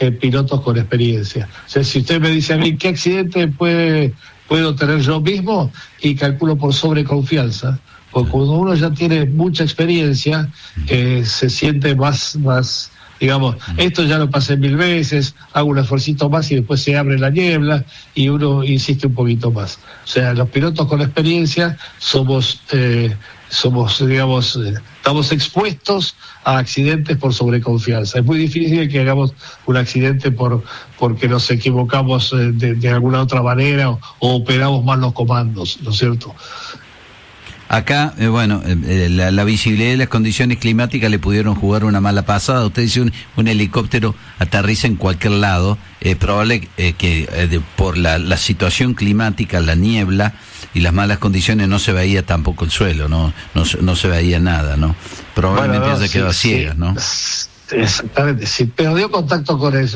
pilotos con experiencia. O sea, si usted me dice a mí qué accidente puedo tener yo mismo, y calculo por sobreconfianza, porque cuando uno ya tiene mucha experiencia, se siente más, digamos, esto ya lo pasé 1000 veces, hago un esfuercito más y después se abre la niebla y uno insiste un poquito más. O sea, los pilotos con experiencia somos, digamos, estamos expuestos a accidentes por sobreconfianza. Es muy difícil que hagamos un accidente porque nos equivocamos de alguna otra manera o operamos mal los comandos, ¿no es cierto? Acá, la visibilidad y las condiciones climáticas le pudieron jugar una mala pasada. Usted dice un helicóptero aterriza en cualquier lado. Es probable que por la situación climática, la niebla y las malas condiciones, no se veía tampoco el suelo, no se veía nada, ¿no? Probablemente haya quedado ciegas, ¿no? Exactamente, si perdió contacto con el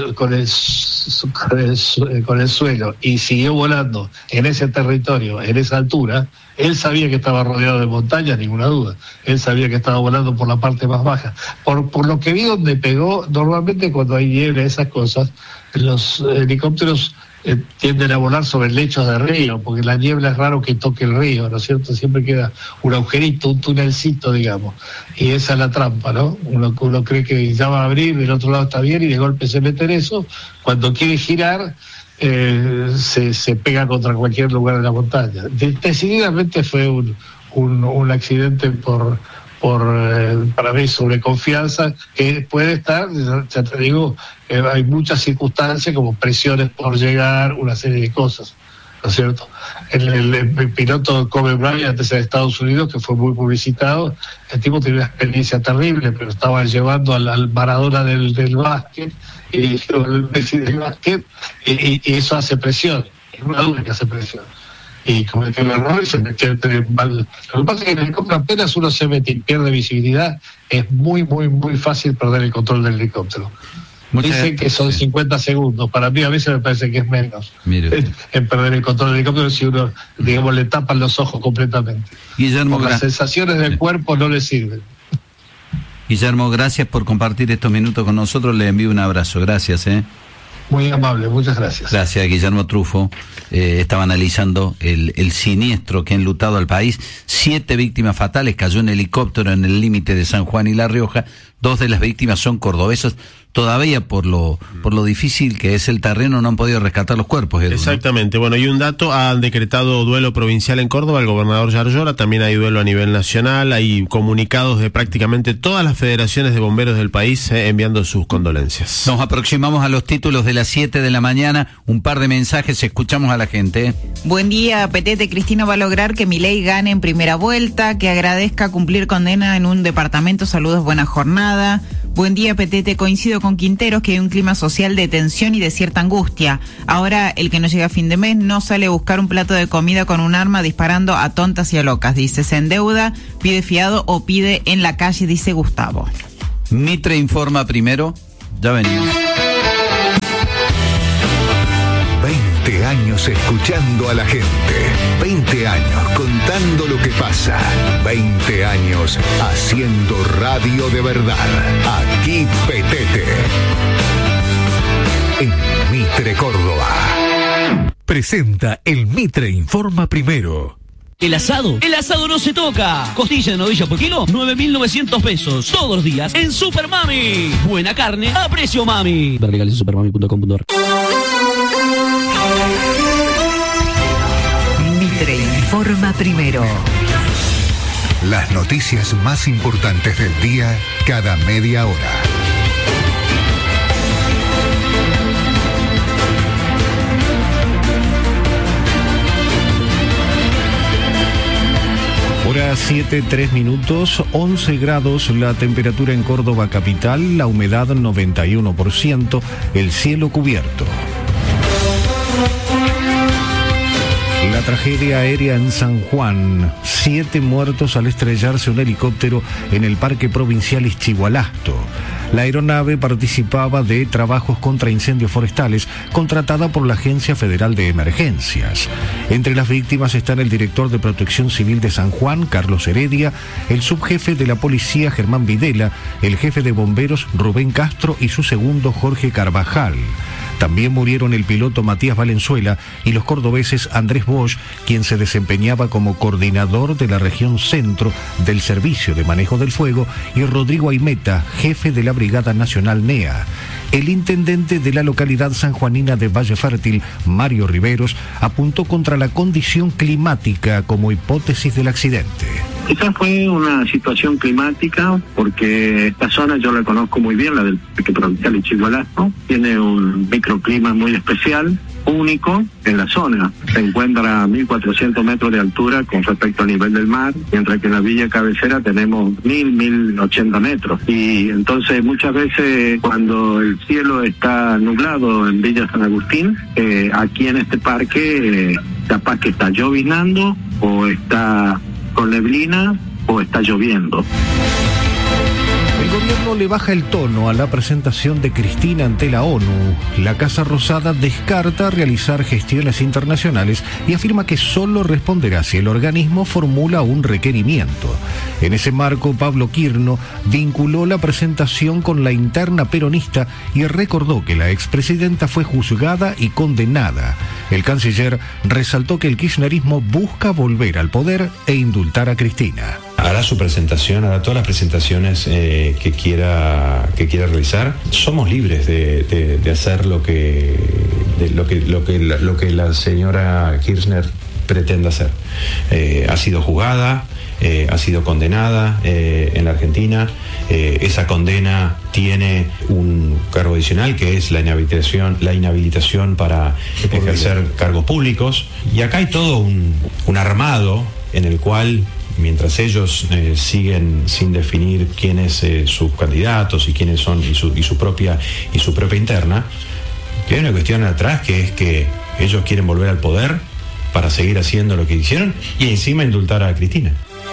suelo y siguió volando en ese territorio, en esa altura, él sabía que estaba rodeado de montañas, ninguna duda. Él sabía que estaba volando por la parte más baja. Por lo que vi donde pegó, normalmente cuando hay niebla, esas cosas, los helicópteros tienden a volar sobre lechos de río, porque la niebla es raro que toque el río, ¿no es cierto? Siempre queda un agujerito, un tunelcito, digamos, y esa es la trampa, ¿no? Uno cree que ya va a abrir, del otro lado está bien, y de golpe se mete en eso. Cuando quiere girar, se pega contra cualquier lugar de la montaña. Decididamente fue un accidente para mí sobreconfianza, que puede estar, ya te digo, hay muchas circunstancias como presiones por llegar, una serie de cosas, ¿no es cierto? El piloto Kobe Bryant de Estados Unidos, que fue muy publicitado, el tipo tenía una experiencia terrible, pero estaba llevando al Maradona del básquet, y el Messi del básquet, y eso hace presión, es una duda que hace presión. Y cometió el error y se metió mal. Lo que pasa es que en el helicóptero apenas uno se mete y pierde visibilidad, es muy, muy, muy fácil perder el control del helicóptero. Dicen que son 50 segundos. Para mí a veces me parece que es menos en perder el control del helicóptero si uno, digamos, le tapan los ojos completamente. Guillermo, las sensaciones del cuerpo no le sirven. Guillermo, gracias por compartir estos minutos con nosotros. Le envío un abrazo. Gracias. Muy amable, muchas gracias. Gracias, Guillermo Trufo. Estaba analizando el siniestro que ha enlutado al país. 7 víctimas fatales. Cayó un helicóptero en el límite de San Juan y La Rioja. 2 de las víctimas son cordobesas. Todavía por lo difícil que es el terreno no han podido rescatar los cuerpos. Exactamente. Bueno, y un dato, han decretado duelo provincial en Córdoba el gobernador Yarlora, también hay duelo a nivel nacional, hay comunicados de prácticamente todas las federaciones de bomberos del país enviando sus condolencias. Nos aproximamos a los títulos de las 7 de la mañana, un par de mensajes, escuchamos a la gente. Buen día, Petete. Cristina va a lograr que Milei gane en primera vuelta, que agradezca cumplir condena en un departamento, saludos, buena jornada. Buen día, Petete. Coincido con Quinteros que hay un clima social de tensión y de cierta angustia. Ahora el que no llega a fin de mes no sale a buscar un plato de comida con un arma disparando a tontas y a locas. Dice, se endeuda, pide fiado o pide en la calle, dice Gustavo. Mitre informa primero. Ya venimos. 20 años escuchando a la gente. 20 años contando lo que pasa. 20 años haciendo radio de verdad. Aquí Petete. En Mitre, Córdoba. Presenta el Mitre Informa Primero. El asado no se toca. Costilla de novilla por kilo, 9.900 pesos. Todos los días en Super Mami. Buena carne a precio mami. Ver legales en supermami.com.ar. Mitre Informa Primero. Las noticias más importantes del día cada media hora. Hora 7:03, 11 grados la temperatura en Córdoba capital, la humedad 91%, el cielo cubierto. La tragedia aérea en San Juan. 7 muertos al estrellarse un helicóptero en el Parque Provincial Ixtigualasto. La aeronave participaba de trabajos contra incendios forestales contratada por la Agencia Federal de Emergencias. Entre las víctimas están el director de Protección Civil de San Juan, Carlos Heredia, el subjefe de la policía, Germán Videla, el jefe de bomberos, Rubén Castro, y su segundo, Jorge Carvajal. También murieron el piloto Matías Valenzuela y los cordobeses Andrés Bosch, quien se desempeñaba como coordinador de la región centro del Servicio de Manejo del Fuego, y Rodrigo Aimeta, jefe de la Brigada Nacional NEA. El intendente de la localidad sanjuanina de Valle Fértil, Mario Riveros, apuntó contra la condición climática como hipótesis del accidente. Esa fue una situación climática, porque esta zona yo la conozco muy bien, la del Parque Provincial Ixtigualasto, tiene un microclima muy especial, único en la zona. Se encuentra a 1.400 metros de altura con respecto al nivel del mar, mientras que en la villa cabecera tenemos 1.080 metros. Y entonces muchas veces cuando el cielo está nublado en Villa San Agustín, aquí en este parque capaz que está lloviznando o está con neblina o está lloviendo. El gobierno le baja el tono a la presentación de Cristina ante la ONU. La Casa Rosada descarta realizar gestiones internacionales y afirma que solo responderá si el organismo formula un requerimiento. En ese marco, Pablo Quirno vinculó la presentación con la interna peronista y recordó que la expresidenta fue juzgada y condenada. El canciller resaltó que el kirchnerismo busca volver al poder e indultar a Cristina. Hará su presentación, hará todas las presentaciones que quiera realizar. Somos libres de hacer lo que la señora Kirchner pretende hacer. Ha sido juzgada, ha sido condenada en la Argentina. Esa condena tiene un cargo adicional, que es la inhabilitación para ejercer cargos públicos. Y acá hay todo un armado en el cual, mientras ellos siguen sin definir quiénes sus candidatos y quiénes son y su propia interna, que hay una cuestión atrás, que es que ellos quieren volver al poder para seguir haciendo lo que hicieron y encima indultar a Cristina.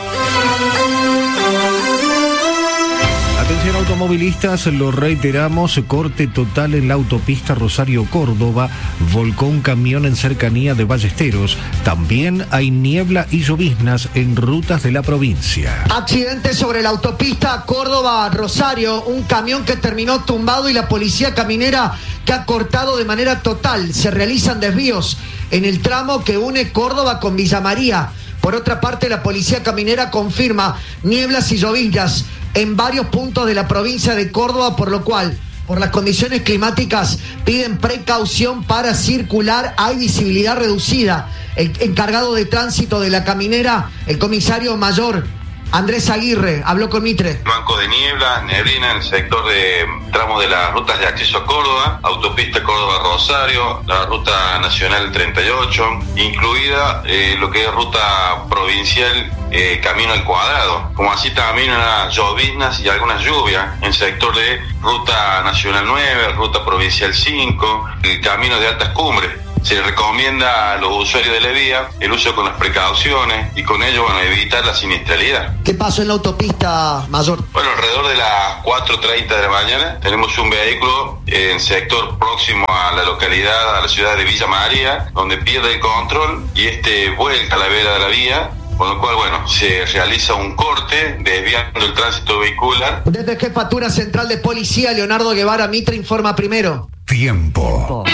Atención automovilistas, lo reiteramos, corte total en la autopista Rosario-Córdoba, volcó un camión en cercanía de Ballesteros. También hay niebla y lloviznas en rutas de la provincia. Accidente sobre la autopista Córdoba-Rosario, un camión que terminó tumbado y la policía caminera que ha cortado de manera total. Se realizan desvíos en el tramo que une Córdoba con Villa María. Por otra parte, la policía caminera confirma nieblas y lloviznas en varios puntos de la provincia de Córdoba, por lo cual, por las condiciones climáticas, piden precaución para circular. Hay visibilidad reducida. El encargado de tránsito de la caminera, el comisario mayor Andrés Aguirre, habló con Mitre. Banco de neblina en el sector de tramos de las rutas de acceso a Córdoba, autopista Córdoba-Rosario, la ruta nacional 38, incluida lo que es ruta provincial Camino al Cuadrado, como así también unas lloviznas y algunas lluvias en el sector de ruta nacional 9, ruta provincial 5, el camino de altas cumbres. Se le recomienda a los usuarios de la vía el uso con las precauciones y con ello, evitar la siniestralidad. ¿Qué pasó en la autopista, mayor? Bueno, alrededor de las 4:30 de la mañana tenemos un vehículo en sector próximo a la localidad, a la ciudad de Villa María, donde pierde el control y vuelca a la vera de la vía, con lo cual, se realiza un corte desviando el tránsito vehicular. Desde Jefatura Central de Policía, Leonardo Guevara, Mitre informa primero. Tiempo.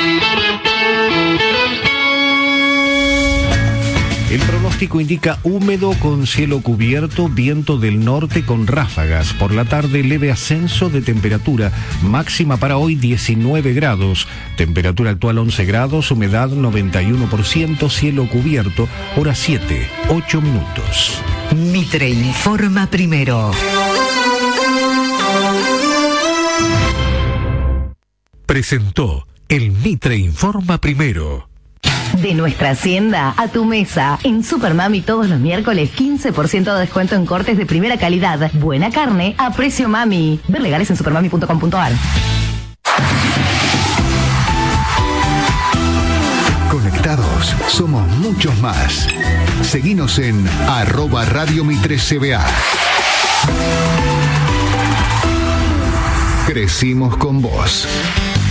El pronóstico indica húmedo con cielo cubierto, viento del norte con ráfagas. Por la tarde, leve ascenso de temperatura, máxima para hoy 19 grados. Temperatura actual 11 grados, humedad 91%, cielo cubierto, hora 7, 8 minutos. Mitre informa primero. Presentó el Mitre informa primero. De nuestra hacienda a tu mesa. En Supermami todos los miércoles 15% de descuento en cortes de primera calidad. Buena carne a precio mami. Ver legales en supermami.com.ar. Conectados somos muchos más. Seguinos en @RadioMitre-CBA. Crecimos con vos.